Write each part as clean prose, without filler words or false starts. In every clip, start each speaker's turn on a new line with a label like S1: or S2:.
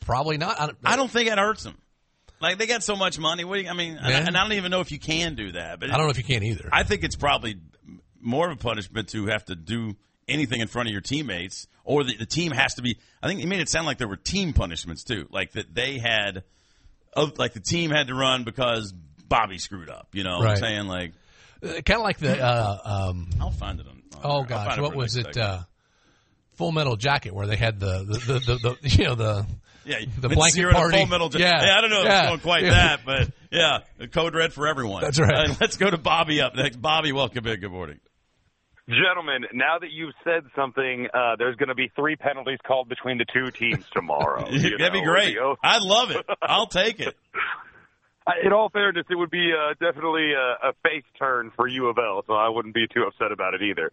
S1: Probably not.
S2: I don't think it hurts them. Like, they got so much money. And I don't even know if you can do that. But
S1: I don't know if you can either.
S2: I think it's probably more of a punishment to have to do anything in front of your teammates, or the team has to be. I think he made it sound like there were team punishments too, like that they had, like the team had to run because Bobby screwed up. You know what I'm saying? Like,
S1: kind of like the.
S2: I'll find it on.
S1: Oh gosh, what was it? Full Metal Jacket, where they had the you know the.
S2: Yeah,
S1: the blanket party.
S2: Full Metal Jacket. I don't know if it's going quite that, but the code red for everyone.
S1: That's right.
S2: Let's go to Bobby up next. Bobby, welcome in. Good morning.
S3: Gentlemen, now that you've said something, there's going to be 3 penalties called between the 2 teams tomorrow.
S2: That'd be great. I'd love it. I'll take it.
S3: In all fairness, it would be definitely a face turn for U of L, so I wouldn't be too upset about it either.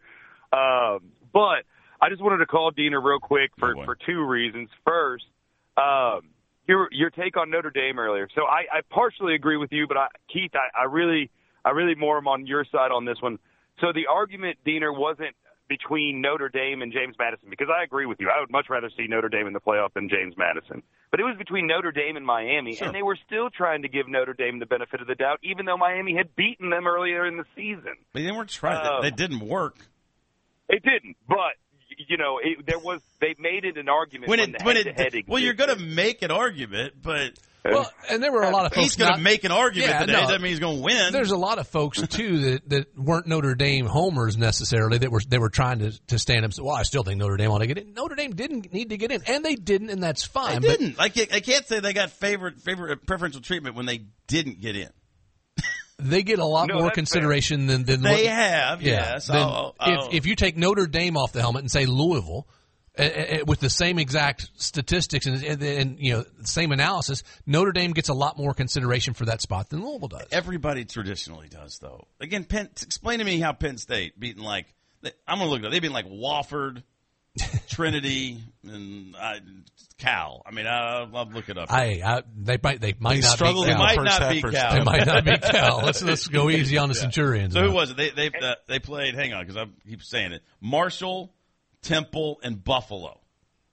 S3: But I just wanted to call Diener real quick for 2 reasons. First, your take on Notre Dame earlier. So I partially agree with you, but Keith, I really more am on your side on this one. So the argument, Diener, wasn't between Notre Dame and James Madison, because I agree with you. I would much rather see Notre Dame in the playoff than James Madison. But it was between Notre Dame and Miami, and they were still trying to give Notre Dame the benefit of the doubt, even though Miami had beaten them earlier in the season.
S2: But they weren't trying. That didn't work.
S3: It didn't, but they made it an argument when head-to-head existed.
S2: Well, you're going to make an argument, but
S1: and there were a lot of folks.
S2: He's going to make an argument today. That doesn't mean he's going to win.
S1: There's a lot of folks too that weren't Notre Dame homers necessarily. They were trying to stand up. Well, I still think Notre Dame ought to get in. Notre Dame didn't need to get in, and they didn't, and that's fine.
S2: They didn't. I can't say they got preferential treatment when they didn't get in.
S1: They get a lot more consideration than
S2: they have. Yes.
S1: If you take Notre Dame off the helmet and say Louisville, with the same exact statistics and same analysis, Notre Dame gets a lot more consideration for that spot than Louisville does.
S2: Everybody traditionally does, though. Again, explain to me how Penn State beating I'm going to look it up. They've been like Wofford, Trinity, and Cal. I mean, I'll look it up.
S1: They might not
S2: struggle.
S1: Be Cal.
S2: They might not be Cal.
S1: They might not be Cal. Let's go easy on the Centurions.
S2: So who was it? They played. Hang on, because I keep saying it. Marshall, Temple, and Buffalo.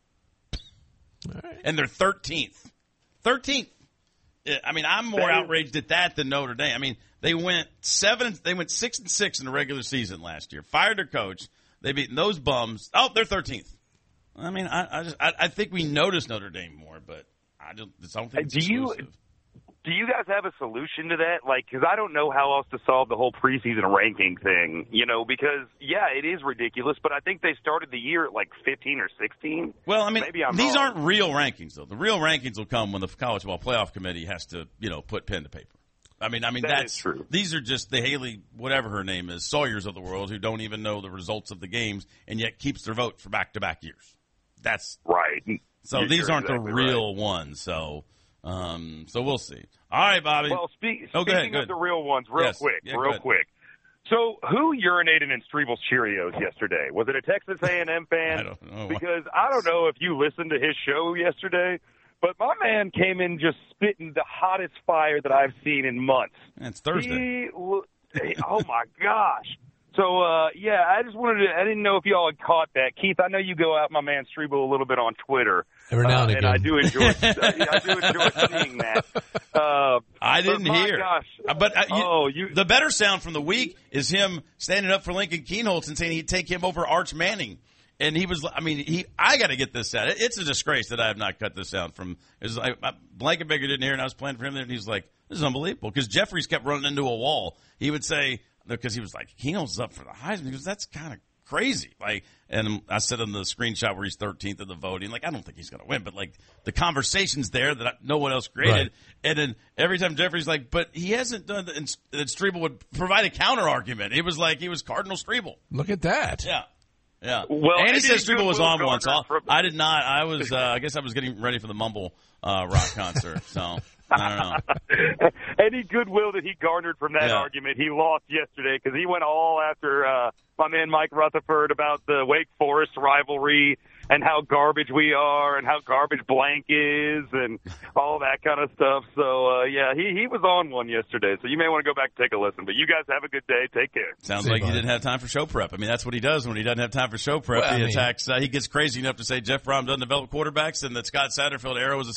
S1: All right.
S2: And they're 13th. 13th. I mean, I'm more outraged at that than Notre Dame. I mean, they went 6-6 in the regular season last year. Fired their coach. They beaten those bums. Oh, they're 13th. I mean, I think we notice Notre Dame more, but I don't think it's exclusive.
S3: Do you guys have a solution to that? Like, because I don't know how else to solve the whole preseason ranking thing, because, it is ridiculous, but I think they started the year at like 15 or 16.
S2: Well, I mean, these
S3: wrong.
S2: aren't real rankings, though. The real rankings will come when the College Football Playoff Committee has to, put pen to paper. I mean, that's
S3: true. These
S2: are just the Haley, whatever her name is, Sawyers of the world, who don't even know the results of the games and yet keeps their vote for back-to-back years. That's
S3: right.
S2: So these aren't the real ones. So we'll see. All right, Bobby.
S3: Well, speaking of the real ones, real quick. So who urinated in Strebel's Cheerios yesterday? Was it a Texas A&M fan?
S2: I don't know.
S3: Because I don't know if you listened to his show yesterday, but my man came in just spitting the hottest fire that I've seen in months.
S2: It's Thursday.
S3: Oh, my gosh. So, I just I didn't know if you all had caught that. Keith, I know you go out my man Strebel a little bit on Twitter.
S1: Every now and again.
S3: And I do enjoy seeing that.
S2: I didn't hear.
S3: Gosh.
S2: But the better sound from the week is him standing up for Lincoln Kienholz and saying he'd take him over Arch Manning. And he was, I got to get this out. It's a disgrace that I have not cut this out from. It was like Blankenbaker didn't hear, and I was playing for him there, and he was like, "This is unbelievable." Because Jeffries kept running into a wall. He would say, because he was like, Kienholz is up for the Heisman. He goes, "That's kind of crazy." And I said in the screenshot where he's 13th in the voting, I don't think he's going to win, but the conversation's there that no one else created. Right. And then every time Jeffries but he hasn't done that. And Strebel would provide a counter argument. It was like he was Cardinal Strebel.
S1: Look at that.
S2: Yeah. Yeah.
S3: Well,
S2: and he said Strebel was on once. I did not. I was. I guess I was getting ready for the Mumble rock concert. So I don't know.
S3: Any goodwill that he garnered from that argument, he lost yesterday because he went all after my man Mike Rutherford about the Wake Forest rivalry and how garbage we are and how garbage blank is and all that kind of stuff. So, he was on one yesterday. So you may want to go back and take a listen. But you guys have a good day. Take care.
S2: Sounds like he didn't have time for show prep. That's what he does when he doesn't have time for show prep. He attacks. He gets crazy enough to say Jeff Brom doesn't develop quarterbacks and that Scott Satterfield era was a